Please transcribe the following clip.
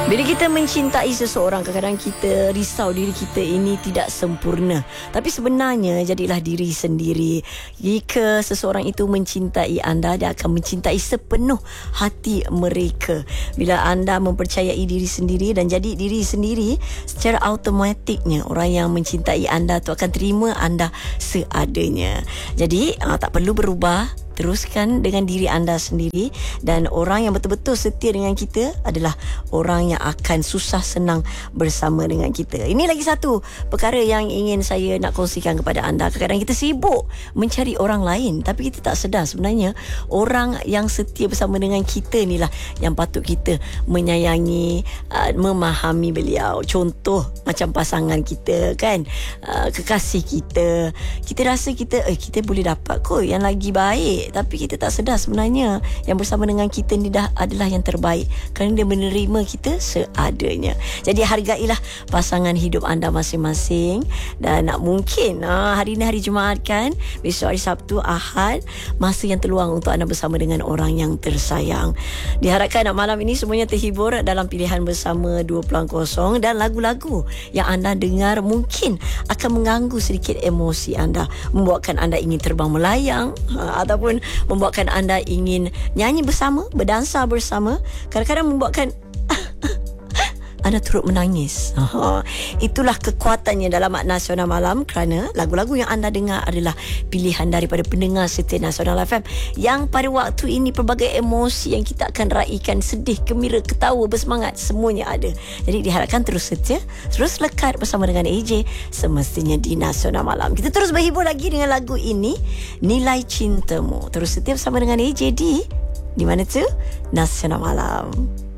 Bila kita mencintai seseorang, kadang-kadang kita risau diri kita ini tidak sempurna. Tapi sebenarnya jadilah diri sendiri. Jika seseorang itu mencintai anda, dia akan mencintai sepenuh hati mereka. Bila anda mempercayai diri sendiri dan jadi diri sendiri, secara automatiknya orang yang mencintai anda tu akan terima anda seadanya. Jadi tak perlu berubah. Teruskan dengan diri anda sendiri, dan orang yang betul-betul setia dengan kita adalah orang yang akan susah senang bersama dengan kita. Ini lagi satu perkara yang ingin saya nak kongsikan kepada anda. Kadang-kadang kita sibuk mencari orang lain, tapi kita tak sedar sebenarnya orang yang setia bersama dengan kita inilah yang patut kita menyayangi, memahami beliau. Contoh macam pasangan kita kan, kekasih kita. Kita rasa kita boleh dapat kot yang lagi baik, tapi kita tak sedar sebenarnya yang bersama dengan kita ni dah adalah yang terbaik, kerana dia menerima kita seadanya. Jadi hargailah pasangan hidup anda masing-masing. Dan mungkin hari ni hari Jumaat kan, besok hari Sabtu, Ahad, masa yang terluang untuk anda bersama dengan orang yang tersayang. Diharapkan malam ini semuanya terhibur dalam pilihan bersama 2.0, dan lagu-lagu yang anda dengar mungkin akan mengganggu sedikit emosi anda, membuatkan anda ingin terbang melayang, ataupun membuatkan anda ingin nyanyi bersama, berdansa bersama, kadang-kadang membuatkan anda turut menangis. Itulah kekuatannya dalam Nasional Malam, kerana lagu-lagu yang anda dengar adalah pilihan daripada pendengar setia Nasional FM yang pada waktu ini pelbagai emosi yang kita akan raikan, sedih, gembira, ketawa, bersemangat, semuanya ada. Jadi diharapkan terus setia, terus lekat bersama dengan AJ semestinya di Nasional Malam. Kita terus berhibur lagi dengan lagu ini, Nilai Cintamu. Terus setia bersama dengan AJ di mana tu? Nasional Malam.